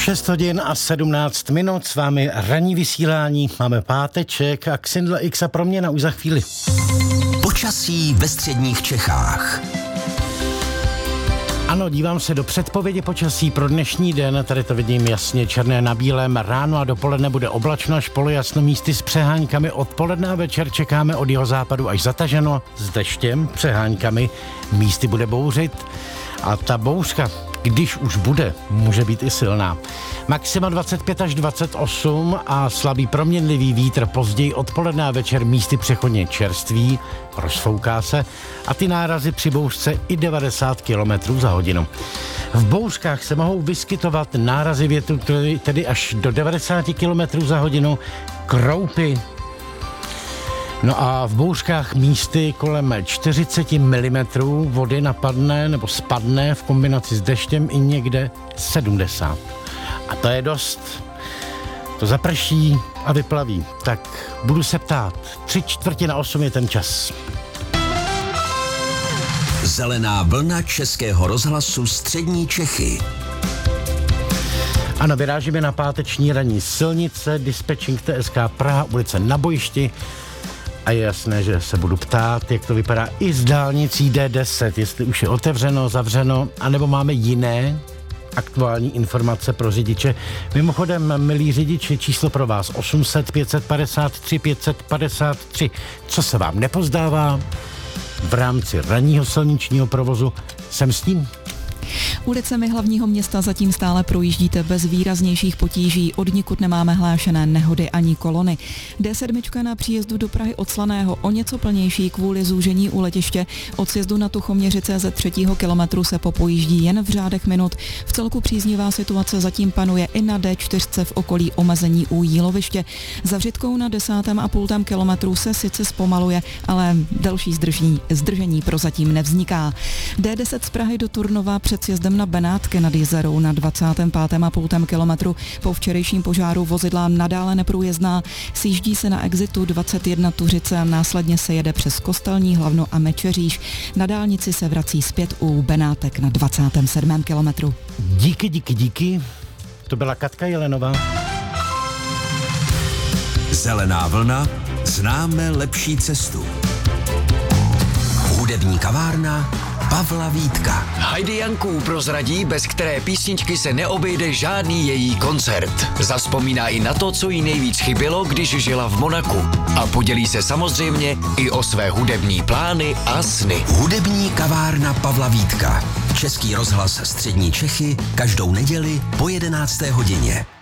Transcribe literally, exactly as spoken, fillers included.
šest hodin a sedmnáct minut, s vámi ranní vysílání, máme páteček a Xindla X a proměna už za chvíli. Počasí ve středních Čechách. Ano, dívám se do předpovědi počasí pro dnešní den, tady to vidím jasně černé na bílém. Ráno a dopoledne bude oblačno až polojasno, místy s přeháňkami. Odpoledne a večer čekáme od jihozápadu až zataženo s deštěm, přeháňkami, místy bude bouřit a ta bouřka, když už bude, může být i silná. Maxima dvacet pět až dvacet osm a slabý proměnlivý vítr, později odpoledne a večer místy přechodně čerstvý, rozfouká se a ty nárazy při bouřce i devadesát kilometrů za hodinu. V bouřkách se mohou vyskytovat nárazy větru, tedy až do devadesát kilometrů za hodinu, kroupy. No a v bouřkách místy kolem čtyřicet milimetrů vody napadne nebo spadne v kombinaci s deštěm i někde sedmdesát. A to je dost. To zaprší a vyplaví. Tak budu se ptát. Tři čtvrtě na osm je ten čas. Zelená vlna Českého rozhlasu Střední Čechy. Ano, vyrážíme na páteční ranní silnice, dispečing T S K Praha, ulice Na bojišti. A je jasné, že se budu ptát, jak to vypadá i s dálnicí D deset, jestli už je otevřeno, zavřeno, anebo máme jiné aktuální informace pro řidiče. Mimochodem, milí řidiči, číslo pro vás osm set pět set padesát tři pět set padesát tři. Co se vám nepozdává v rámci ranního silničního provozu? Jsem s tím. Ulicemi hlavního města zatím stále projíždíte bez výraznějších potíží, odnikud nemáme hlášené nehody ani kolony. D sedm na příjezdu do Prahy od Slaného o něco plnější kvůli zúžení u letiště. Od sjezdu na Tuchoměřice ze třetího kilometru se popojíždí jen v řádech minut. V celku příznivá situace zatím panuje i na D čtyři v okolí omezení u Jíloviště. Za Vřitkou na desátém a půltém kilometru se sice zpomaluje, ale další zdržení, zdržení prozatím nevzniká. D deset z Prahy do Turnova před sjezdem na Benátky nad Jizerou na dvacátém pátém a půltém kilometru po včerejším požáru vozidla nadále neprůjezdná. Sjíždí se na exitu dvacet jedna Tuřice a následně se jede přes Kostelní, Hlavno a Mečeříš. Na dálnici se vrací zpět u Benátek na dvacátém sedmém kilometru. Díky, díky, díky. To byla Katka Jelenová. Zelená vlna, známe lepší cestu. Hudební kavárna Pavla Vítka. Heidi Janků prozradí, bez které písničky se neobejde žádný její koncert. Zavzpomíná i na to, co jí nejvíc chybělo, když žila v Monaku. A podělí se samozřejmě i o své hudební plány a sny. Hudební kavárna Pavla Vítka. Český rozhlas Střední Čechy každou neděli po jedenácté hodině.